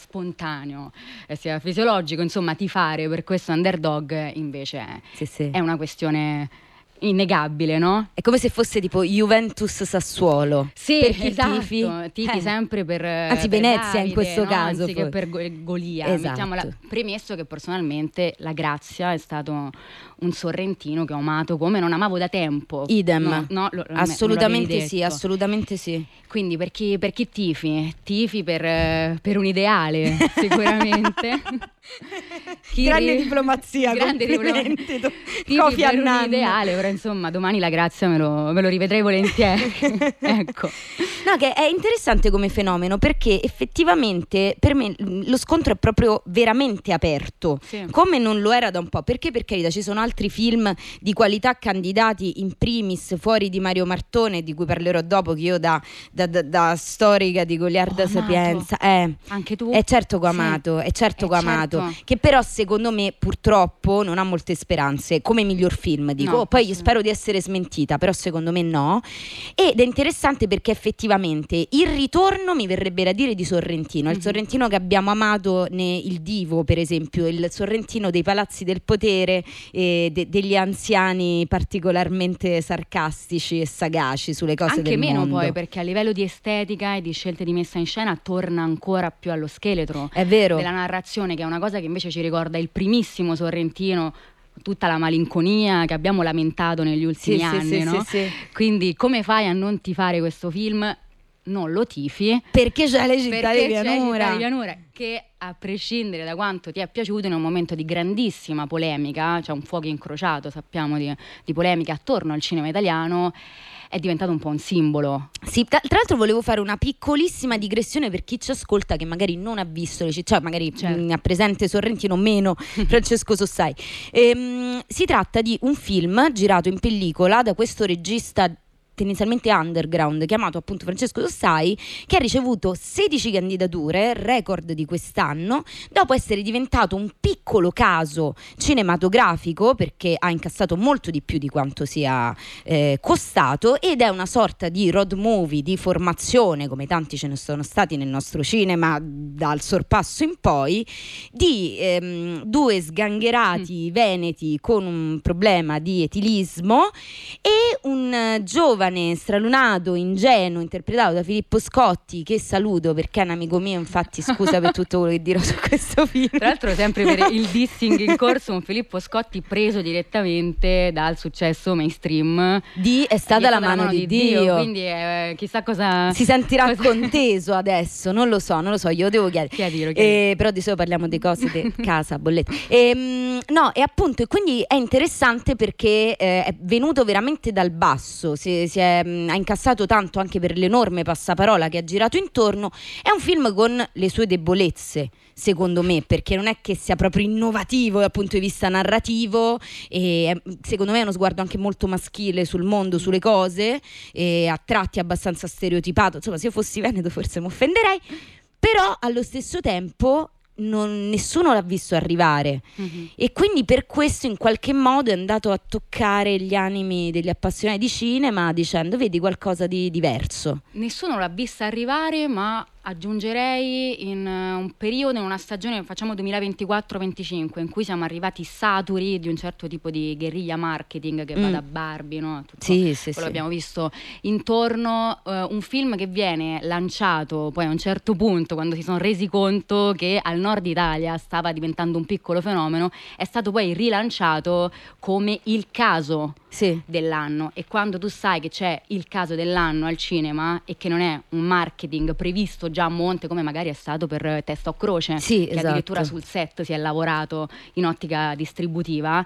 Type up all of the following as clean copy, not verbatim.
spontaneo, sia fisiologico, insomma tifare per questo underdog invece è una questione innegabile, no? È come se fosse tipo Juventus-Sassuolo. Sì, per chi esatto, tifi sempre per anzi per Venezia Davide, in questo no? caso Anziché per Golia. Esatto. Premesso che personalmente la Grazia è stato un sorrentino che ho amato come non amavo da tempo. Idem. Assolutamente sì, detto. assolutamente sì. Quindi per chi tifi? Tifi per un ideale, sicuramente. Grande diplomazia, grande complimenti. Tifi per un ideale, però insomma domani la Grazia me lo rivedrei volentieri. Ecco. No, che è interessante come fenomeno, perché effettivamente per me lo scontro è proprio veramente aperto, sì. Come non lo era da un po', perché per carità ci sono altri film di qualità candidati in primis fuori di Mario Martone, di cui parlerò dopo, che io da storica di Goliarda Sapienza anche tu? È certo che ho amato, è certo che ho amato, che però secondo me purtroppo non ha molte speranze come miglior film, dico. No, poi spero di essere smentita, però secondo me no. Ed è interessante perché effettivamente il ritorno, mi verrebbe da dire, di Sorrentino, il Sorrentino che abbiamo amato Il Divo, per esempio, il Sorrentino dei palazzi del potere, degli anziani particolarmente sarcastici e sagaci sulle cose anche del meno mondo. Poi perché a livello di estetica e di scelte di messa in scena torna ancora più allo scheletro, è vero, della narrazione, che è una cosa che invece ci ricorda il primissimo Sorrentino, tutta la malinconia che abbiamo lamentato negli ultimi anni, no? Sì. Quindi come fai a non tifare questo film? Non lo tifi perché c'è le città di Pianura, che a prescindere da quanto ti è piaciuto, in un momento di grandissima polemica, c'è un fuoco incrociato, sappiamo, di polemica attorno al cinema italiano, è diventato un po' un simbolo. Sì, tra l'altro volevo fare una piccolissima digressione per chi ci ascolta che magari non ha visto le città, magari ha presente Sorrentino meno Francesco Sossai. Si tratta di un film girato in pellicola da questo regista tendenzialmente underground, chiamato appunto Francesco Sossai, che ha ricevuto 16 candidature, record di quest'anno, dopo essere diventato un piccolo caso cinematografico, perché ha incassato molto di più di quanto sia costato, ed è una sorta di road movie di formazione, come tanti ce ne sono stati nel nostro cinema dal Sorpasso in poi, di due sgangherati veneti con un problema di etilismo e un giovane stralunato, ingenuo, interpretato da Filippo Scotti, che saluto perché è un amico mio, infatti scusa per tutto quello che dirò su questo film. Tra l'altro sempre per il dissing in corso, un Filippo Scotti preso direttamente dal successo mainstream di È stata la mano di Dio. Quindi chissà cosa si sentirà conteso adesso, non lo so, io devo chiedere. Chiedilo. Però di solito parliamo di cose di casa, bollette. No, e appunto, e quindi è interessante perché è venuto veramente dal basso, ha incassato tanto anche per l'enorme passaparola che ha girato intorno. È un film con le sue debolezze, secondo me, perché non è che sia proprio innovativo dal punto di vista narrativo, e secondo me è uno sguardo anche molto maschile sul mondo, sulle cose, e a tratti abbastanza stereotipato. Insomma, se io fossi veneto forse mi offenderei, però allo stesso tempo nessuno l'ha visto arrivare, e quindi per questo in qualche modo è andato a toccare gli animi degli appassionati di cinema, dicendo: vedi, qualcosa di diverso. Nessuno l'ha vista arrivare, ma aggiungerei in un periodo, in una stagione, facciamo 2024-25, in cui siamo arrivati saturi di un certo tipo di guerriglia marketing che va da Barbie, no? Tutto quello che abbiamo visto intorno, un film che viene lanciato poi a un certo punto, quando si sono resi conto che al nord Italia stava diventando un piccolo fenomeno, è stato poi rilanciato come il caso dell'anno. E quando tu sai che c'è il caso dell'anno al cinema e che non è un marketing previsto già a monte, come magari è stato per Testa o Croce, che addirittura sul set si è lavorato in ottica distributiva.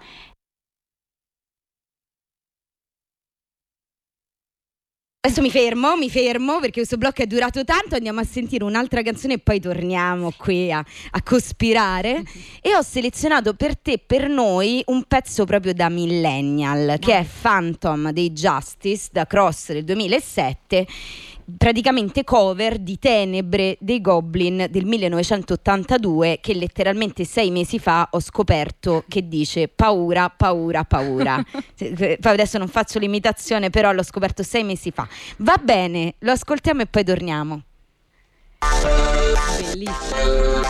Adesso mi fermo perché questo blocco è durato tanto, andiamo a sentire un'altra canzone e poi torniamo qui a cospirare. E ho selezionato per te, per noi, un pezzo proprio da millennial, che è Phantom dei Justice, da Cross del 2007, praticamente cover di Tenebre dei Goblin del 1982, che letteralmente 6 mesi fa ho scoperto che dice paura, paura, paura. Poi adesso non faccio l'imitazione, però l'ho scoperto 6 mesi fa. Va bene, lo ascoltiamo e poi torniamo. Bellissimo.